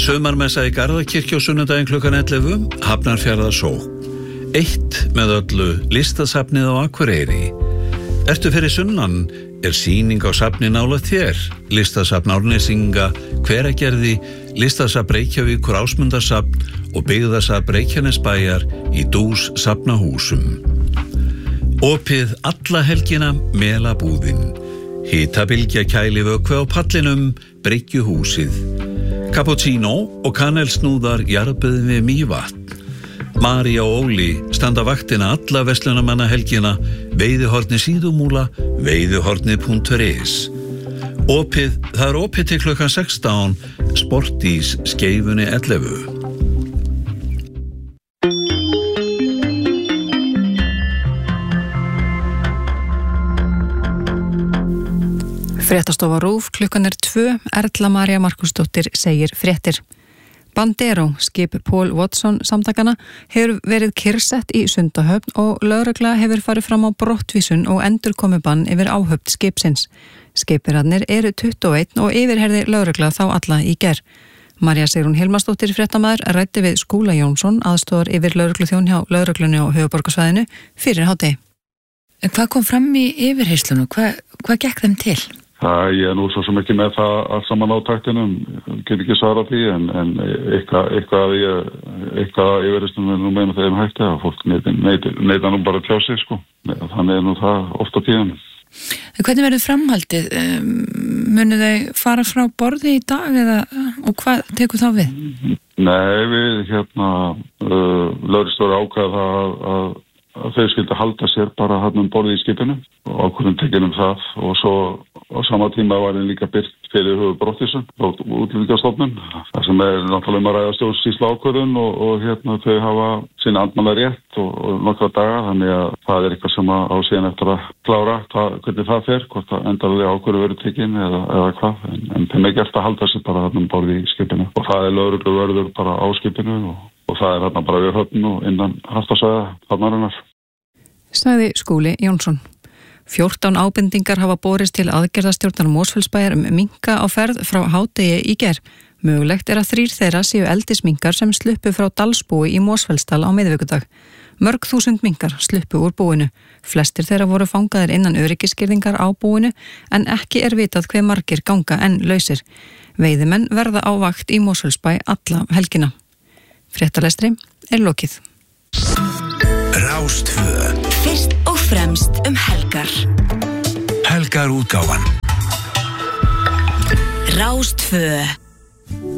Sumarmessa í Garðakirkju á sunnudaginn klukkan 11, Hafnarfjarðarsókn. 1 með öllu listasafnið á Akureyri. Ertu fyrir sunnan, sýning á safni nálægt þér. Listasafn Árnesinga, Hveragerði, listasafn Reykjavíkur Ásmundarsafn og byggðasafn Reykjanesbæjar í Dús safnahúsum. Opið alla helgina Melabúðin. Hitabylgja kæli vökvi á pallinum, Bryggjuhúsið. Cappuccino og kanelsnúðar jarðböðin við Mývatn. María og Óli standa vaktina alla verslunarmanna helgina, Veiðihorni Síðumúla, veiðihorni.is. Það opið til klukkan 16, Sportís Skeifunni 11. Fréttastofa RÚV, klukkan 2, Erla María Markusdóttir segir fréttir. Bandero, skip Paul Watson samtakana, hefur verið kyrrsett í Sundahöfn og lögregla hefur farið fram á brottvísun og endurkomubann yfir áhöfn skipsins. Skipirarnir eru 21 og yfirherði lögregla þá alla í gær. María Sigrún Hilmarsdóttir fréttamaður ræddi við Skúla Jónsson, aðstoðar yfir lögregluþjón hjá lögreglunni á höfuðborgarsvæðinu fyrir hádegi. En hvað kom fram í yfirheyrslunum? Hvað gekk þeim til? Ég nú svo sem ekki með það allt saman á taktinum, get ekki svara því, en eitthvað yfirheyrslunum er nú meina þeim hægt að fólk neita nú bara að tjá sig, sko. Þannig nú það ofta tíðan. Hvernig verður framhaldið? Munu þau fara frá borði í dag og hvað tekur þá við? Nei, við lögreglustjóri ákvað að þau skildi halda sér bara hann borði í skipinu og ákvörðun tekin það og svo á sama tíma var henni líka birt fyrir höfuðbrottvísun og útlendingastofnun. Það sem náttúrulega að ræða stjórnsýslu ákvörðun og þau hafa sína andmæla rétt og nokkra daga, þannig að það eitthvað sem á síðan eftir að klára hvernig það fer, hvort það endalega ákvörðu verið tekin eða hvað, en þeim gert að halda sér bara hann borði í skipinu og það lögregluvörður bara á skipinu og það þarna bara við höfn og innan haftasvæða hafnarinnar. Sagði Skúli Jónsson. 14 ábendingar hafa borist til aðgerðastjórnar Mosfellsbæjar minka á ferð frá hádegi í gær. Mögulegt að 3 þeirra séu eldisminkar sem sluppu frá Dalsbúi í Mosfellsdal á miðvikudag. Mörg þúsund minkar sluppu úr búinu. Flestir þeirra voru fangaðir innan öryggisgirðingar á búinu en ekki vitað hve margir ganga enn lausir. Veiðimenn verða á vakt í Mosfellsbæ alla helgina. Fréttalestri lokið. Rástvö. Fyrst og fremst helgar. Helgar útgáfan. Rástvö.